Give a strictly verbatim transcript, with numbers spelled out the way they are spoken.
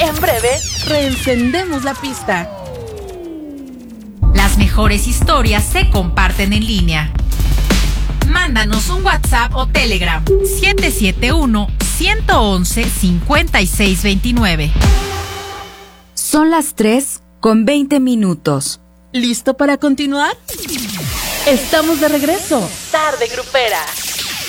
En breve, reencendemos la pista. Las mejores historias se comparten en línea. Mándanos un WhatsApp o Telegram siete siete uno, uno uno uno, cinco seis dos nueve. Son las tres con veinte minutos. ¿Listo para continuar? Estamos de regreso. Tarde Grupera.